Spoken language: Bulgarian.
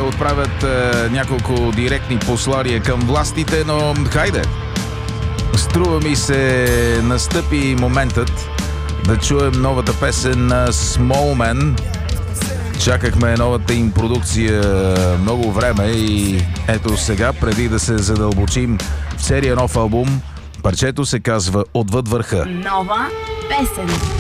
отправят няколко директни послания към властите, но хайде. Струва ми се настъпи моментът да чуем новата песен на Smallman. Чакахме новата им продукция много време и ето сега, преди да се задълбочим в серия нов албум, парчето се казва "Отвъд върха". Нова песен.